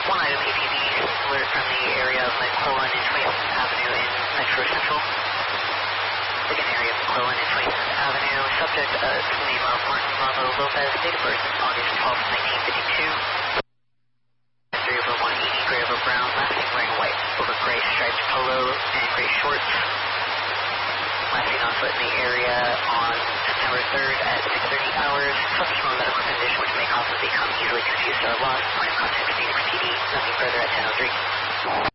One item APB alert from the area of McClellan and 27th Avenue in Metro Central. Again, area of McClellan and 27th Avenue. Subject, name of Martin Bravo Lopez, date of birth August 12th, 1952. 3 over 180, gray over brown, last name wearing white over gray striped polo and gray shorts. Last seen on foot in the area on September 3rd at 6:30 hours. Suffers from a medical condition which may cause them to become easily confused or lost. Point of contact Phoenix PD. Nothing further at 10:03.